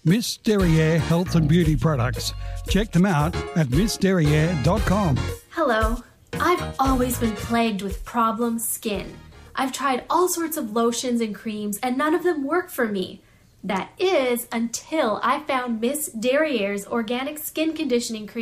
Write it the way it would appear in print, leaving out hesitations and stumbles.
Miss Derriere Health and Beauty Products. Check them out at missderriere.com. Hello. I've always been plagued with problem skin. I've tried all sorts of lotions and creams and none of them work for me. That is until I found Miss Derriere's organic skin conditioning cream.